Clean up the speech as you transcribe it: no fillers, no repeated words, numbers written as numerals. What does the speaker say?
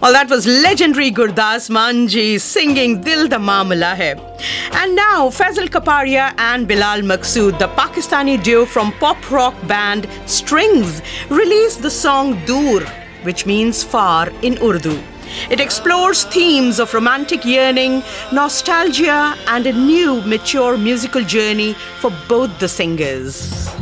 Well, that was legendary Gurdas Manji singing Dil Da Mamla Hai. And now, Faisal Kaparia and Bilal Maqsood, the Pakistani duo from pop rock band Strings, released the song Dur, which means far in Urdu. It explores themes of romantic yearning, nostalgia, and a new, mature musical journey for both the singers.